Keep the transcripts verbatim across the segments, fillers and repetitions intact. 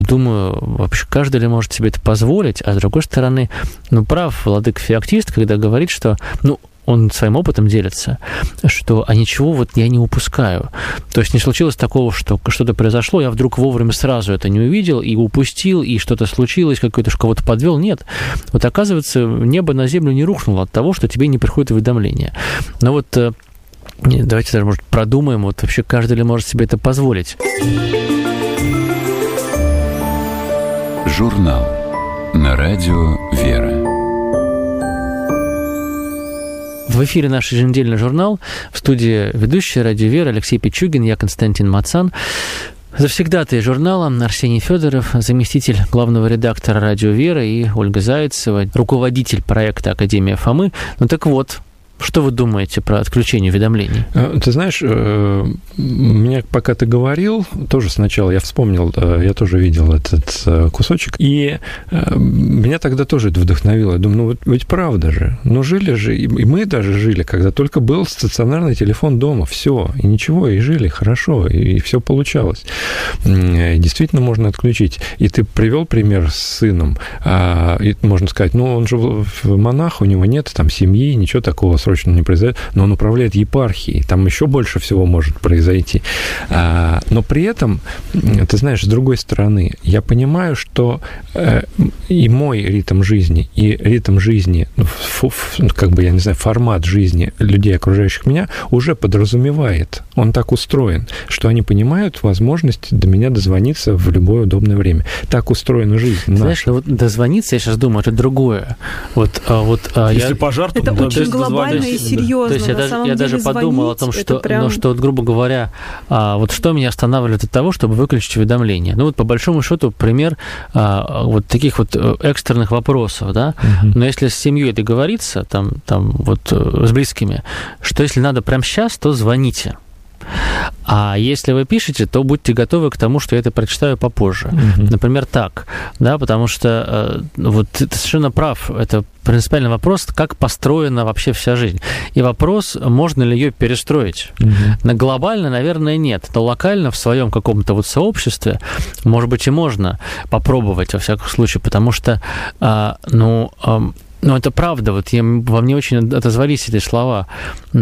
думаю, вообще каждый ли может себе это позволить, а с другой стороны, ну, прав владыка Феоктист, когда говорит, что, ну, он своим опытом делится, что а ничего вот я не упускаю. То есть не случилось такого, что что-то произошло, я вдруг вовремя сразу это не увидел и упустил, и что-то случилось, какой-то кого-то подвел. Нет. Вот оказывается, небо на землю не рухнуло от того, что тебе не приходит уведомление. Но вот давайте даже, может, продумаем, вот вообще каждый ли может себе это позволить. Журнал на радио «Вера». В эфире наш еженедельный журнал. В студии ведущая радио «Вера» Алексей Пичугин, я Константин Мацан. Завсегдатые журнала Арсений Федоров, заместитель главного редактора радио «Вера», и Ольга Зайцева, руководитель проекта «Академия Фомы». Ну так вот, что вы думаете про отключение уведомлений? Ты знаешь, меня, пока ты говорил, тоже сначала я вспомнил, я тоже видел этот кусочек, и меня тогда тоже это вдохновило. Я думаю, ну вот ведь правда же, ну жили же, и мы даже жили, когда только был стационарный телефон дома, все, и ничего, и жили хорошо, и все получалось. И действительно можно отключить. И ты привел пример с сыном, и можно сказать, ну он же монах, у него нет там семьи, ничего такого срочно не произойдет, но он управляет епархией, там еще больше всего может произойти. А, но при этом, ты знаешь, с другой стороны, я понимаю, что э, и мой ритм жизни, и ритм жизни, ну, фу, фу, как бы, я не знаю, формат жизни людей, окружающих меня, уже подразумевает, он так устроен, что они понимают возможность до меня дозвониться в любое удобное время. Так устроена жизнь наша. Знаешь, вот дозвониться, я сейчас думаю, это другое. Вот, а, вот, а, Если я... пожар, то это да, очень глобально и серьезно. То есть я на даже, самом я деле даже подумал о том, что, прям... ну, что вот, грубо говоря, а, вот что меня останавливает от того, чтобы выключить уведомления. Ну вот по большому счету пример а, вот таких вот экстренных вопросов, да. Uh-huh. Но если с семьей договориться, там, там вот с близкими, что если надо прямо сейчас, то звоните. А если вы пишете, то будьте готовы к тому, что я это прочитаю попозже. Uh-huh. Например, так, да, потому что э, вот ты совершенно прав, это принципиальный вопрос, как построена вообще вся жизнь. И вопрос, можно ли ее перестроить. Uh-huh. На глобально, наверное, нет. Но локально в своем каком-то вот сообществе, может быть, и можно попробовать, во всяком случае, потому что, э, ну... Э, Ну, это правда. Вот я, во мне очень отозвались эти слова э,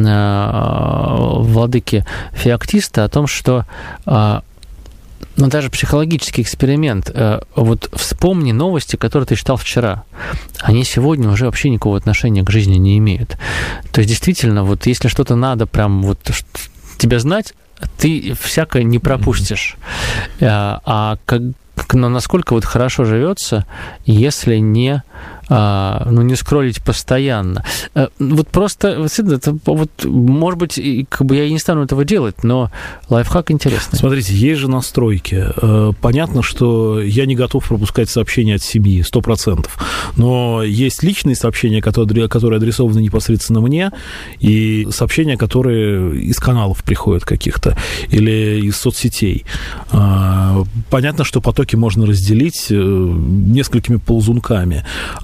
владыки Феоктиста о том, что э, ну, даже психологический эксперимент. Э, вот вспомни новости, которые ты читал вчера. Они сегодня уже вообще никакого отношения к жизни не имеют. То есть, действительно, вот если что-то надо прям вот тебе знать, ты всякое не пропустишь. Э, а как, но насколько вот хорошо живется, если не... ну, не скроллить постоянно. Вот просто, это, вот, может быть, как бы я и не стану этого делать, но лайфхак интересный. Смотрите, есть же настройки. Понятно, что я не готов пропускать сообщения от семьи, сто процентов. Но есть личные сообщения, которые, которые адресованы непосредственно мне, и сообщения, которые из каналов приходят каких-то, или из соцсетей. Понятно, что потоки можно разделить несколькими ползунками.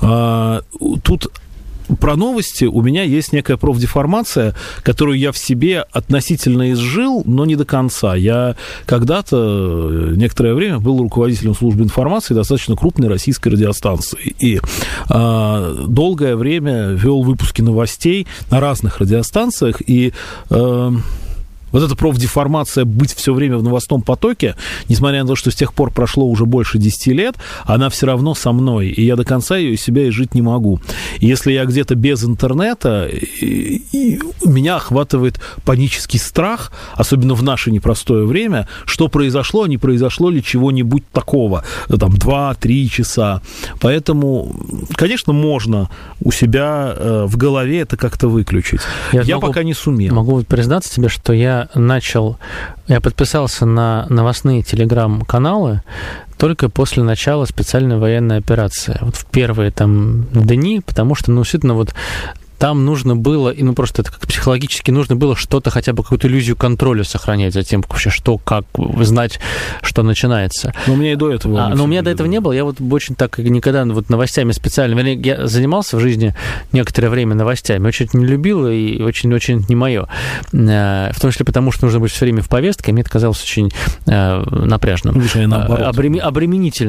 Тут про новости у меня есть некая профдеформация, которую я в себе относительно изжил, но не до конца. Я когда-то, некоторое время, был руководителем службы информации достаточно крупной российской радиостанции. И э, долгое время вел выпуски новостей на разных радиостанциях. И... Э, Вот эта профдеформация быть все время в новостном потоке, несмотря на то, что с тех пор прошло уже больше десяти лет, она все равно со мной, и я до конца ее из себя изжить не могу. И если я где-то без интернета, и, и меня охватывает панический страх, особенно в наше непростое время, что произошло, не произошло ли чего-нибудь такого, там, два-три часа. Поэтому, конечно, можно у себя э, в голове это как-то выключить. Я, я могу, пока не сумел. Могу признаться тебе, что я начал, я подписался на новостные телеграм-каналы только после начала специальной военной операции. Вот в первые там дни, потому что, ну, действительно, вот там нужно было, и ну просто это как психологически нужно было что-то, хотя бы какую-то иллюзию контроля сохранять за тем, вообще что, как, знать, что начинается. Но у меня и до этого... А, но у меня до этого не было. Я вот очень так никогда вот новостями специально... Я занимался в жизни некоторое время новостями, очень не любил и очень-очень не мое. В том числе потому, что нужно быть все время в повестке, мне это казалось очень напряжным. Обременительным.